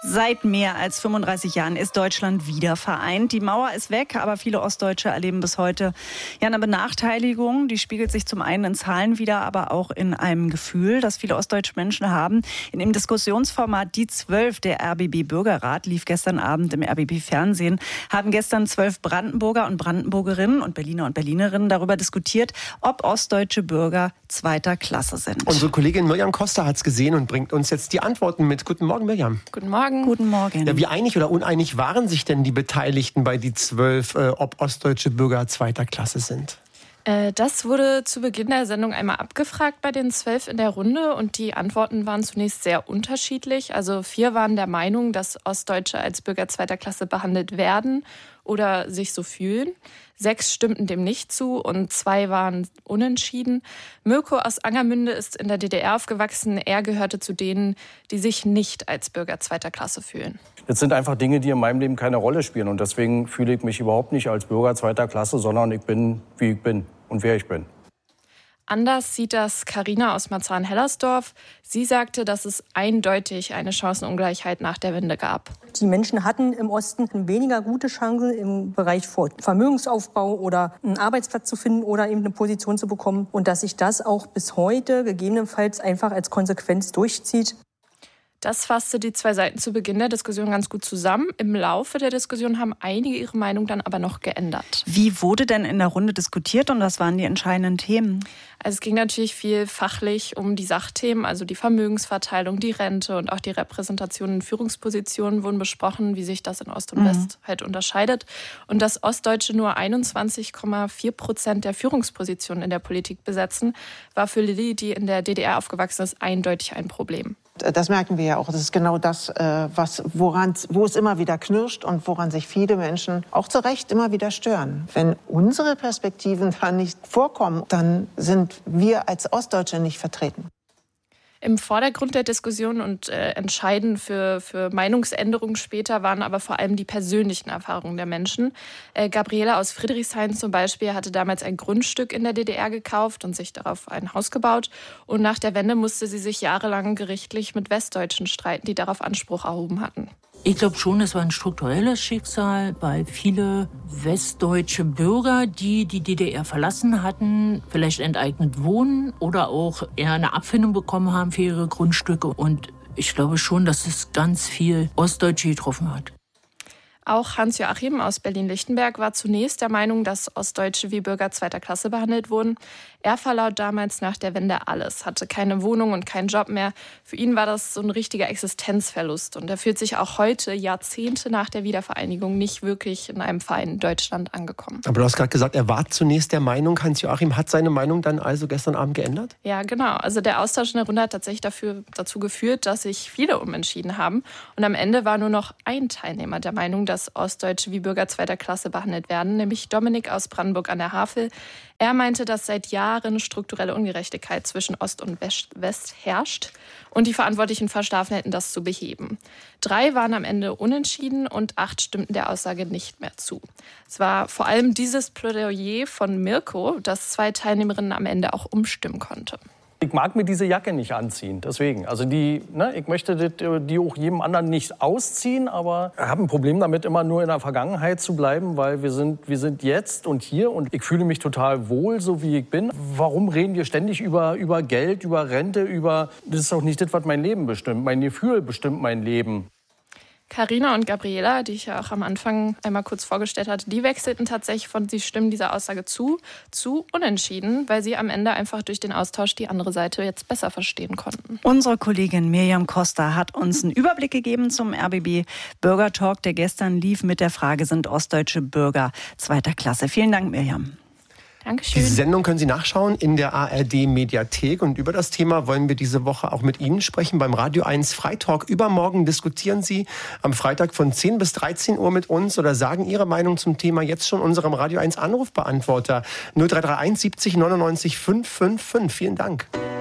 Seit mehr als 35 Jahren ist Deutschland wieder vereint. Die Mauer ist weg, aber viele Ostdeutsche erleben bis heute eine Benachteiligung. Die spiegelt sich zum einen in Zahlen wider, aber auch in einem Gefühl, das viele ostdeutsche Menschen haben. In dem Diskussionsformat Die 12, der RBB Bürgerrat, lief gestern Abend im RBB Fernsehen, haben gestern 12 Brandenburger und Brandenburgerinnen und Berliner und Berlinerinnen darüber diskutiert, ob ostdeutsche Bürger zweiter Klasse sind. Unsere Kollegin Mirjam Costa hat es gesehen und bringt uns jetzt die Antworten mit. Guten Morgen, Mirjam. Guten Morgen. Guten Morgen. Ja, wie einig oder uneinig waren sich denn die Beteiligten bei die 12, ob ostdeutsche Bürger zweiter Klasse sind? Das wurde zu Beginn der Sendung einmal abgefragt bei den 12 in der Runde und die Antworten waren zunächst sehr unterschiedlich. Also 4 waren der Meinung, dass Ostdeutsche als Bürger zweiter Klasse behandelt werden oder sich so fühlen. 6 stimmten dem nicht zu und 2 waren unentschieden. Mirko aus Angermünde ist in der DDR aufgewachsen. Er gehörte zu denen, die sich nicht als Bürger zweiter Klasse fühlen. Das sind einfach Dinge, die in meinem Leben keine Rolle spielen. Und deswegen fühle ich mich überhaupt nicht als Bürger zweiter Klasse, sondern ich bin, wie ich bin und wer ich bin. Anders sieht das Carina aus Marzahn-Hellersdorf. Sie sagte, dass es eindeutig eine Chancenungleichheit nach der Wende gab. Die Menschen hatten im Osten weniger gute Chancen im Bereich Vermögensaufbau oder einen Arbeitsplatz zu finden oder eben eine Position zu bekommen. Und dass sich das auch bis heute gegebenenfalls einfach als Konsequenz durchzieht. Das fasste die 2 Seiten zu Beginn der Diskussion ganz gut zusammen. Im Laufe der Diskussion haben einige ihre Meinung dann aber noch geändert. Wie wurde denn in der Runde diskutiert und was waren die entscheidenden Themen? Also es ging natürlich viel fachlich um die Sachthemen, also die Vermögensverteilung, die Rente und auch die Repräsentation in Führungspositionen wurden besprochen, wie sich das in Ost und West halt unterscheidet. Und dass Ostdeutsche nur 21,4% der Führungspositionen in der Politik besetzen, war für Lilly, die in der DDR aufgewachsen ist, eindeutig ein Problem. Das merken wir ja auch. Das ist genau das, wo es immer wieder knirscht und woran sich viele Menschen auch zu Recht immer wieder stören. Wenn unsere Perspektiven da nicht vorkommen, dann sind wir als Ostdeutsche nicht vertreten. Im Vordergrund der Diskussion und entscheidend für Meinungsänderungen später waren aber vor allem die persönlichen Erfahrungen der Menschen. Gabriela aus Friedrichshain zum Beispiel hatte damals ein Grundstück in der DDR gekauft und sich darauf ein Haus gebaut. Und nach der Wende musste sie sich jahrelang gerichtlich mit Westdeutschen streiten, die darauf Anspruch erhoben hatten. Ich glaube schon, es war ein strukturelles Schicksal, weil viele westdeutsche Bürger, die die DDR verlassen hatten, vielleicht enteignet wohnen oder auch eher eine Abfindung bekommen haben für ihre Grundstücke. Und ich glaube schon, dass es ganz viel Ostdeutsche getroffen hat. Auch Hans-Joachim aus Berlin-Lichtenberg war zunächst der Meinung, dass Ostdeutsche wie Bürger zweiter Klasse behandelt wurden. Er verlor damals nach der Wende alles, hatte keine Wohnung und keinen Job mehr. Für ihn war das so ein richtiger Existenzverlust. Und er fühlt sich auch heute, Jahrzehnte nach der Wiedervereinigung, nicht wirklich in einem vereinten Deutschland angekommen. Aber du hast gerade gesagt, er war zunächst der Meinung, Hans-Joachim hat seine Meinung dann also gestern Abend geändert? Ja, genau. Also der Austausch in der Runde hat tatsächlich dazu geführt, dass sich viele umentschieden haben. Und am Ende war nur noch ein Teilnehmer der Meinung, dass Ostdeutsche wie Bürger zweiter Klasse behandelt werden, nämlich Dominik aus Brandenburg an der Havel. Er meinte, dass seit Jahren strukturelle Ungerechtigkeit zwischen Ost und West herrscht und die Verantwortlichen verschlafen hätten, das zu beheben. 3 waren am Ende unentschieden und 8 stimmten der Aussage nicht mehr zu. Es war vor allem dieses Plädoyer von Mirko, das 2 Teilnehmerinnen am Ende auch umstimmen konnte. Ich mag mir diese Jacke nicht anziehen, deswegen. Also ich möchte die auch jedem anderen nicht ausziehen, aber ich habe ein Problem damit, immer nur in der Vergangenheit zu bleiben, weil wir sind jetzt und hier und ich fühle mich total wohl, so wie ich bin. Warum reden wir ständig über Geld, über Rente, das ist doch nicht das, was mein Leben bestimmt. Mein Gefühl bestimmt mein Leben. Carina und Gabriela, die ich ja auch am Anfang einmal kurz vorgestellt hatte, die wechselten tatsächlich von sie stimmen dieser Aussage zu unentschieden, weil sie am Ende einfach durch den Austausch die andere Seite jetzt besser verstehen konnten. Unsere Kollegin Mirjam Costa hat uns einen Überblick gegeben zum RBB Bürgertalk, der gestern lief mit der Frage, sind ostdeutsche Bürger zweiter Klasse? Vielen Dank, Mirjam. Dankeschön. Diese Sendung können Sie nachschauen in der ARD-Mediathek. Und über das Thema wollen wir diese Woche auch mit Ihnen sprechen beim Radio 1 Freitalk. Übermorgen diskutieren Sie am Freitag von 10 bis 13 Uhr mit uns oder sagen Ihre Meinung zum Thema jetzt schon unserem Radio 1 Anrufbeantworter 0331 70 99 555. Vielen Dank.